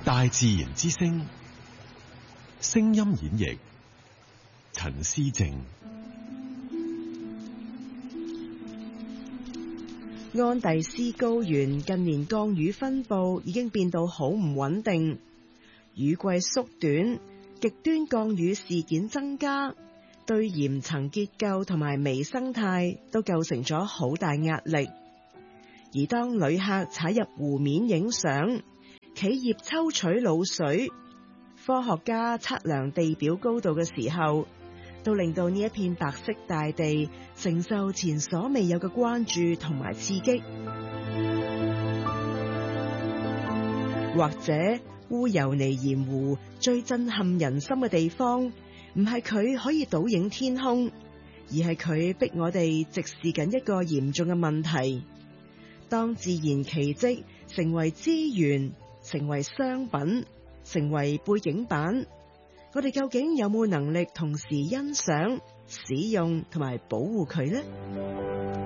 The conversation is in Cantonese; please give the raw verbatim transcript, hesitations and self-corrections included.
大自然之聲，聲音演繹陳思正。 安第斯高原近年降雨分布已經變到好唔穩定，雨季縮短，極端降雨事件增加，對岩層結構同埋微生態都構成咗好大壓力。而當旅客踩入湖面影相，企業抽取滷水，科學家測量地表高度嘅時候，都令到呢一片白色大地承受前所未有嘅關注同埋刺激。或者烏尤尼鹽湖最震撼人心嘅地方，唔係佢可以倒影天空，而係佢逼我哋直視緊一個嚴重嘅問題。當自然奇蹟成為資源，成為商品，成為背景板，我哋究竟有冇能力同時欣賞、使用同埋保護佢呢？